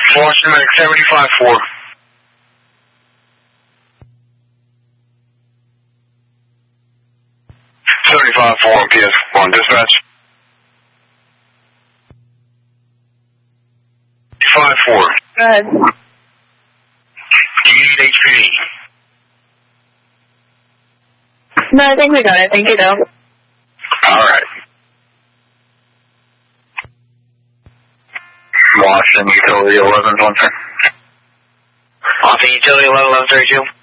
Boston Medic 75-4. 75-4 on PS1 dispatch. 5-4. Go ahead. Do you need HPD? No, I think we got it. Thank you, though. Alright. Washington Utility 11-1. Washington Utility 11-32.